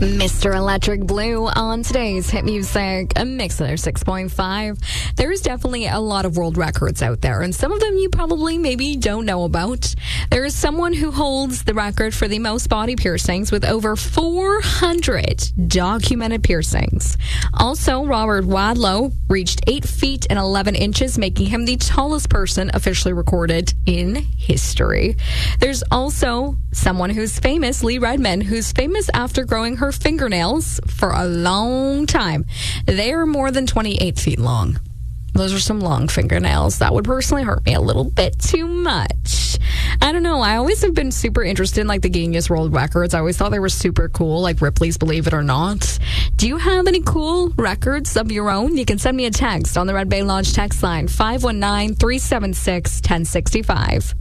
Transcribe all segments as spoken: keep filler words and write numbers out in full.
Mister Electric Blue on today's hit music, a mix of six point five. There's definitely a lot of world records out there, and some of them you probably maybe don't know about. There is someone who holds the record for the most body piercings with over four hundred documented piercings. Also, Robert Wadlow reached eight feet and eleven inches, making him the tallest person officially recorded in history. There's also someone who's famous, Lee Redmond, who's famous after growing her fingernails for a long time. They are more than twenty-eight feet long. Those are some long fingernails. That would personally hurt me a little bit too much. I don't know. I always have been super interested in like the Guinness World Records. I always thought they were super cool, like Ripley's Believe It or Not. Do you have any cool records of your own? You can send me a text on the Red Bay Lodge text line, five one nine, three seven six, one oh six five.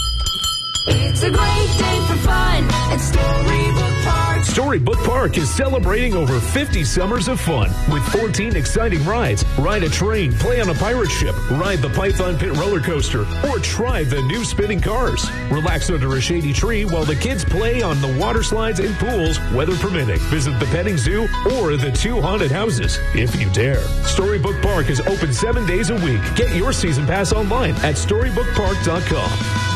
It's a great day for fun at Storybook Park. Storybook Park is celebrating over fifty summers of fun with fourteen exciting rides. Ride a train, play on a pirate ship, ride the Python Pit roller coaster, or try the new spinning cars. Relax under a shady tree while the kids play on the water slides and pools, weather permitting. Visit the petting zoo or the two haunted houses, if you dare. Storybook Park is open seven days a week. Get your season pass online at storybook park dot com.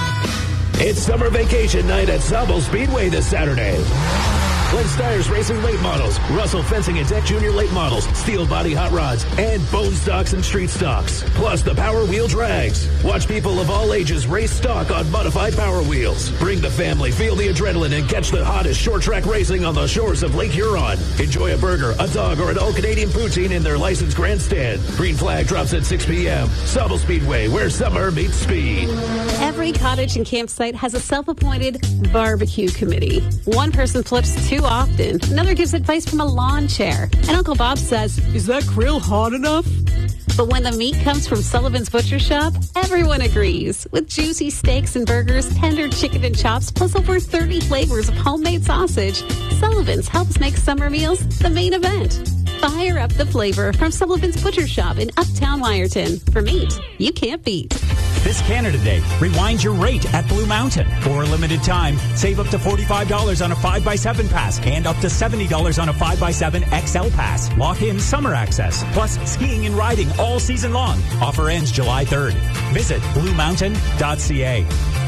It's summer vacation night at Sauble Speedway this Saturday. Glenn Steyer's Racing Late Models, Russell Fencing and Tech Junior Late Models, Steel Body Hot Rods, and Bone Stocks and Street Stocks. Plus the Power Wheel Drags. Watch people of all ages race stock on modified Power Wheels. Bring the family, feel the adrenaline, and catch the hottest short track racing on the shores of Lake Huron. Enjoy a burger, a dog, or an all-Canadian poutine in their licensed grandstand. Green flag drops at six p.m. Sauble Speedway, where summer meets speed. Every cottage and campsite has a self-appointed barbecue committee. One person flips too often. Another gives advice from a lawn chair. And Uncle Bob says, "Is that grill hot enough?" But when the meat comes from Sullivan's Butcher Shop, everyone agrees. With juicy steaks and burgers, tender chicken and chops, plus over thirty flavors of homemade sausage, Sullivan's helps make summer meals the main event. Fire up the flavor from Sullivan's Butcher Shop in Uptown Wyerton. For meat you can't beat. This Canada Day, rewind your rate at Blue Mountain. For a limited time, save up to forty-five dollars on a five by seven pass and up to seventy dollars on a five by seven X L pass. Lock in summer access, plus skiing and riding all season long. Offer ends July third. Visit blue mountain dot c a.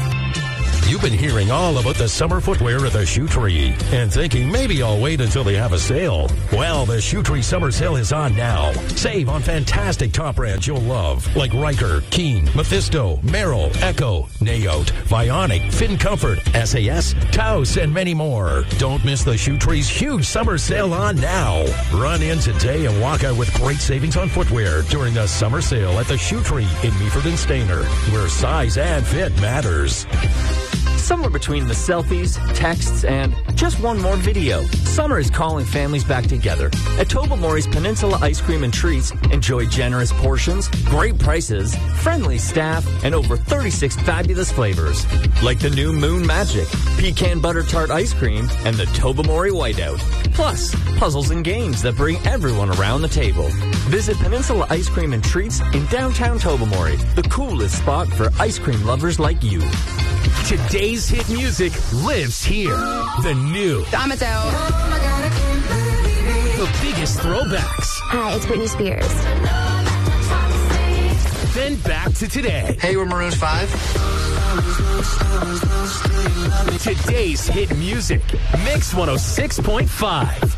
You've been hearing all about the summer footwear at the Shoe Tree and thinking maybe I'll wait until they have a sale. Well, the Shoe Tree summer sale is on now. Save on fantastic top brands you'll love, like Riker, Keen, Mephisto, Merrill, Echo, Naote, Vionic, Fin Comfort, S A S, Taos, and many more. Don't miss the Shoe Tree's huge summer sale on now. Run in today and walk out with great savings on footwear during the summer sale at the Shoe Tree in Meaford and Stayner, where size and fit matters. Somewhere between the selfies, texts, and just one more video, summer is calling families back together. At Tobermory's Peninsula Ice Cream and Treats, enjoy generous portions, great prices, friendly staff, and over thirty-six fabulous flavors. Like the new Moon Magic, Pecan Butter Tart Ice Cream, and the Tobermory Whiteout. Plus, puzzles and games that bring everyone around the table. Visit Peninsula Ice Cream and Treats in downtown Tobermory, the coolest spot for ice cream lovers like you. Today's hit music lives here. The new. Amato. The biggest throwbacks. Hi, it's Britney Spears. Then back to today. Hey, we're Maroon five. Today's hit music. Mix one oh six point five.